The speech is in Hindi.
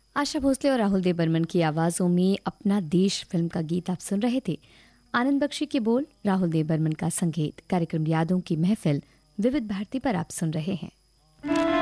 आशा भोसले और राहुल देव बर्मन की आवाज़ों में अपना देश फिल्म का गीत आप सुन रहे थे। आनंद बख्शी के बोल, राहुल देव बर्मन का संगीत। कार्यक्रम यादों की महफिल विविध भारती पर आप सुन रहे हैं।